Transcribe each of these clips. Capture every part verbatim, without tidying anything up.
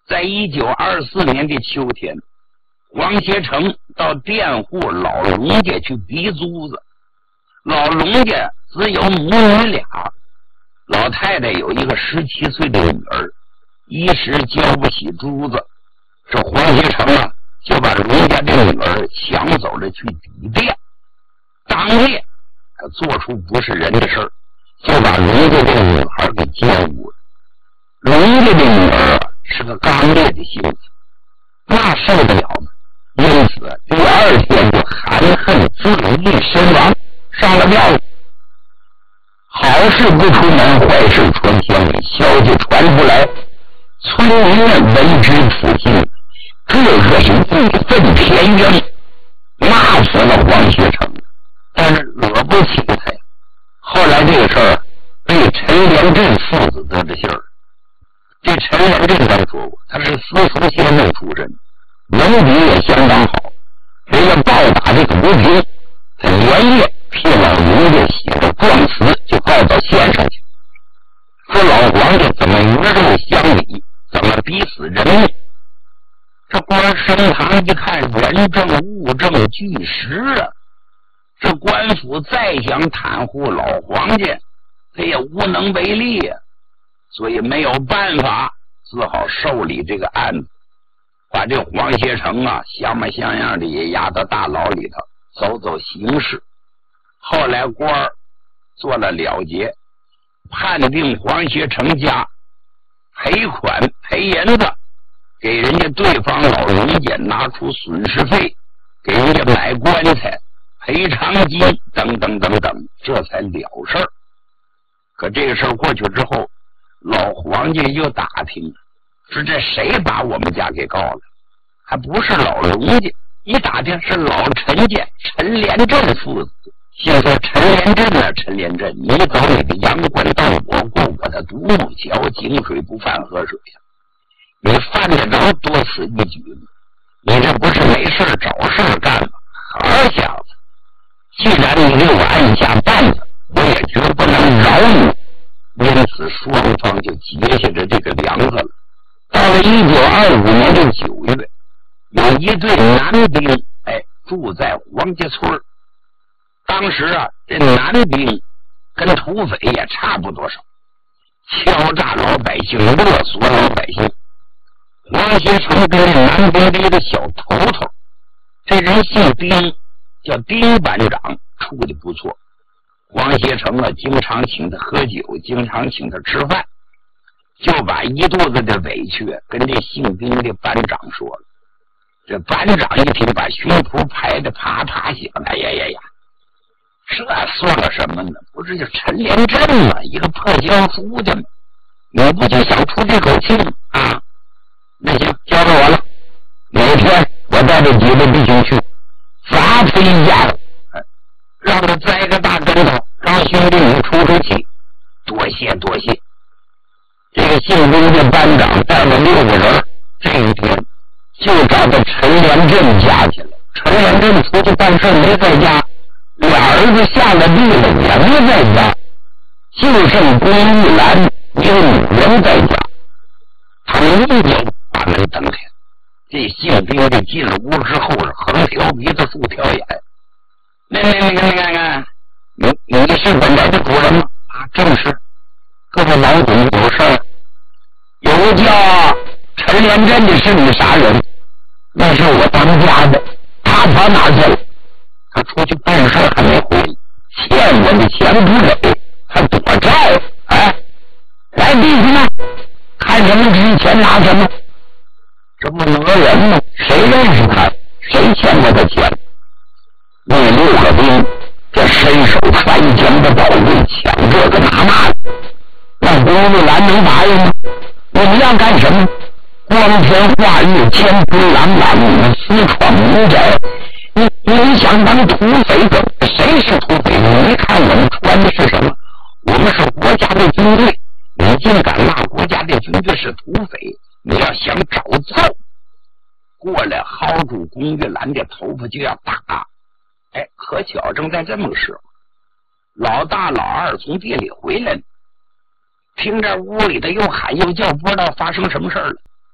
在一九二四年的秋天，黄协成到佃户老龙家去逼租子。老龙家只有母女俩，老太太有一个十七岁的女儿，一时交不起租子。这黄协成啊，就把龙家的女儿抢走了去抵店。当夜他做出不是人的事儿，就把龙家的女孩给奸污了。龙家的女儿是个刚烈的性子，那受得了吗？因此第二天就含恨自缢身亡，上了吊了。好事不出门，坏事传千里，消息传出来，村民们为之普信，这可是义愤填膺，骂死了黄学成，但是惹不起他呀。后来这个事儿被陈连镇父子得知信儿。这陈连镇咱说过，他是私塾先生出身，文笔也相当好。为了报答这个不平，他连夜替老龙家写了状词，就告到县上去，说老黄家怎么鱼肉乡里，怎么逼死人命。这官升堂一看，人证物证俱实啊！这官府再想袒护老黄家，他也无能为力呀、啊，所以没有办法，只好受理这个案子，把这黄协成啊像模像样的也押到大牢里头走走形式。后来官儿做了了结，判定黄协成家赔款赔银子，给人家对方老人家拿出损失费，给人家买棺材、赔偿金等等等等，这才了事儿。可这个事儿过去之后，老黄家又打听，是这谁把我们家给告了？还不是老龙家，一打听是老陈家陈连镇父子。现在陈连镇啊，陈连镇，你走你的阳关道，我过我的独木桥，井水不犯河水呀、啊！你犯得着多此一举吗？你这不是没事找事干吗？好小子，既然你给我按下绊子，我也绝不能饶你。因此双方就结下着这个梁子了。到了一九二五年的九月，有一对男兵哎住在黄家村。当时啊，这男兵跟土匪也差不多少，敲诈老百姓，勒索老百姓。黄协成跟这男兵的一个小头头，这人姓丁，叫丁班长，处的不错。黄协成啊，经常请他喝酒，经常请他吃饭，就把一肚子的委屈跟这姓丁的班长说了。这班长一听，把胸脯拍得啪啪响，哎呀呀呀，这算个什么呢？不是就陈连镇吗？一个破江苏的吗？你不就想出这口气吗？啊，那行，交给我了。哪天我带着几个弟兄去砸他一家子，让他栽个大跟头，让兄弟你出出气。多谢多谢。这个姓丁的班长带了六个人，这一天就找到陈连镇家去了。陈连镇出去办事没在家，俩儿子下了地了也没在家，就剩龚玉兰一个女人在家。他们一脚把门蹬开，这姓丁的进了屋之后是横挑鼻子竖挑眼。那那那个那个那个，你你是本来的主人吗？啊，正是。各位老总有事儿，有个叫陈连镇的是你啥人？那是我当家的，他跑哪去了？他出去办事还没回来，欠我的钱不给，还躲债。哎，来弟兄们，看什么值钱拿什么。这不讹人吗？谁认识他？谁欠过他钱？那六个兵这伸手穿墙的宝贝，抢这个拿那个，那龚玉兰能答应吗？你们要干什么？光天化日，千军朗朗，你们私闯民宅，你你想当土匪怎么？谁是土匪？你没看我们穿的是什么？我们是国家的军队，你竟敢骂国家的军队是土匪？你要想找揍，过来薅住龚玉兰的头发就要打。哎，可巧正在这么个时候，老大老二从地里回来了，听着屋里的又喊又叫，不知道发生什么事儿了。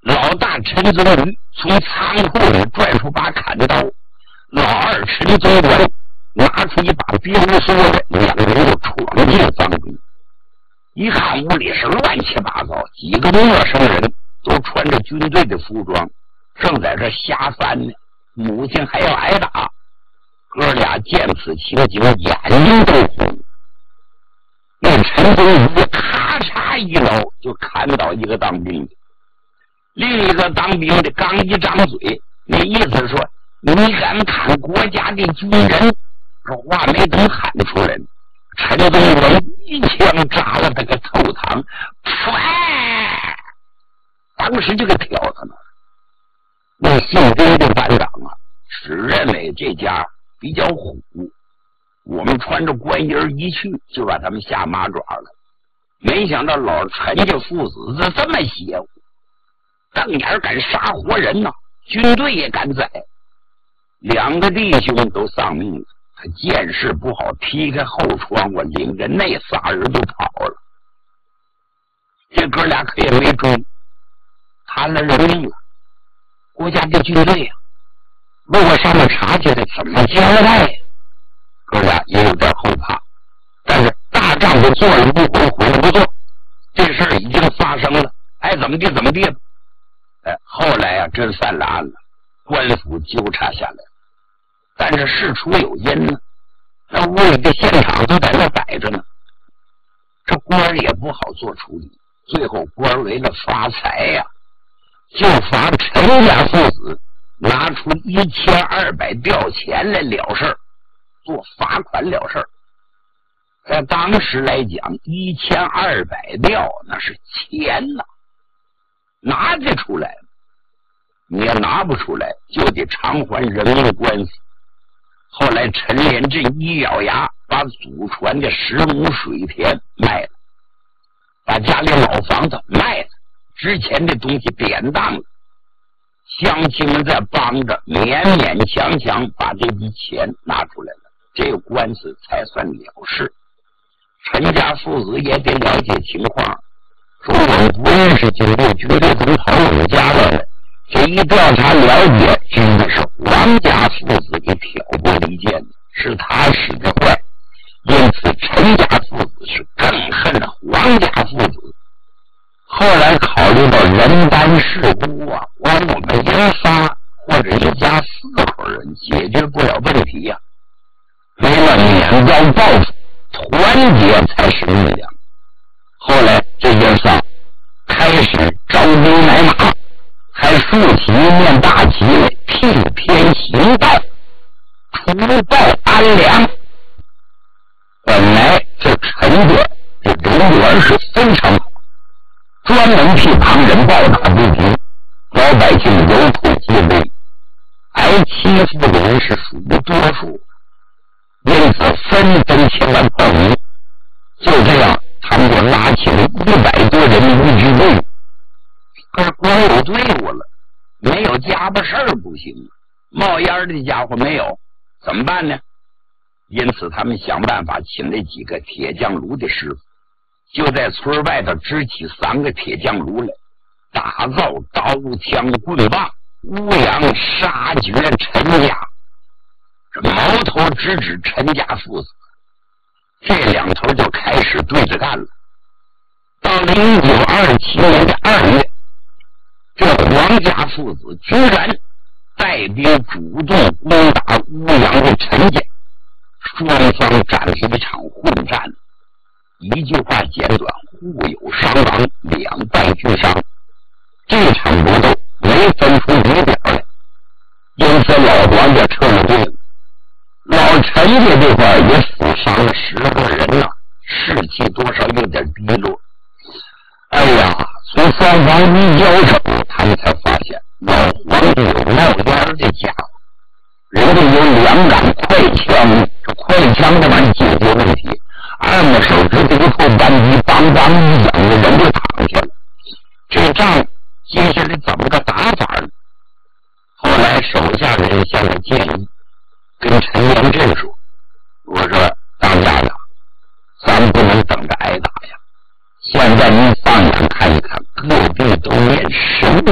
老大陈宗宇从仓库里拽出把砍刀，老二陈宗元拿出一把别无所谓，两个人就闯进房中。一看屋里是乱七八糟，几个陌生人都穿着军队的服装，正在这瞎翻呢。母亲还要挨打，哥俩见此情景，眼睛都红。那陈宗宇咔嚓一搂就砍倒一个当兵的，另一个当兵的刚一张嘴，那意思说你敢砍国家的军人，这话没等喊出来，陈宗元一枪扎了他个透膛，唰，当时就给挑他了。那姓周的班长啊，只认为这家比较虎，我们穿着官衣一去，就把他们下马爪了。没想到老陈家父子是这么邪乎，瞪眼敢杀活人呐、啊，军队也敢宰。两个弟兄都丧命了，他见势不好，劈开后窗户，领着那仨人就跑了。这哥俩可也没追，摊了人命了。国家的军队呀、啊，如果上面查起来，怎么交代呀？哥俩也有点后怕，但是大丈夫做了不回，回了不做，这事儿已经发生了，爱怎么地怎么地。哎，后来啊，真散了案了，官府纠察下来，但是事出有因呢，那屋里的现场都在那摆着呢，这官也不好做处理，最后官为了发财呀、啊，就罚陈家父子拿出一千二百吊钱来了事儿，做罚款了事儿。在当时来讲，一千二百吊那是钱呐、啊，拿得出来，你也拿不出来，就得偿还人命官司。后来陈连镇一咬牙，把祖传的十亩水田卖了，把家里老房子卖了，之前的东西典当了，乡亲们在帮着，勉勉强强把这笔钱拿出来了，这个官司才算了事。陈家父子也得了解情况，说我们不认识军队，军队怎么跑我们家来了？这一调查了解，真的是王家父子给挑拨离间的，是他使的坏，因此陈家父子是更恨王家父子。后来考虑到人单势孤啊，光我们人仨或者一家四口人解决不了问题呀、啊，为了免遭报复，团结才是力量。后来这些仨开始招兵买马，还竖起一面大旗来，替天行道，除暴安良。本来这陈家这人缘是非常好，专门替旁人暴打不平，老百姓有口皆碑，挨欺负的人是属于多数，因此纷纷前来报名。就这样，他们就拉起了一百多人的一支队伍。可是光有队伍了，没有家伙事儿不行，冒烟的家伙没有，怎么办呢？因此他们想办法请了几个铁匠炉的师傅，就在村外头支起三个铁匠炉来，打造刀枪棍棒，乌泱杀绝陈家。这矛头直指陈家父子，这两头就开始对着干了。到了一九二七年的二月，这黄家父子居然带兵主动攻打乌泱的陈家，双方展了一场混战。一句话简短，互有伤亡，两败俱伤。这场搏斗没分出女点来，因此老黄家撤了队了。老陈家这块也死伤了十个人呐、啊，士气多少有点低落。哎呀，从双方一交手，他们才发现老黄家有冒烟的家伙，人家有两杆快枪，这快枪的玩意解决问题。二目手指这个破扳机，梆梆一响，人就躺下了。这仗接下来怎么个打法呢？后来手下人向我建议，跟陈连镇说：“我说当家的，咱们不能等着挨打呀！现在您放眼看一看，各地都念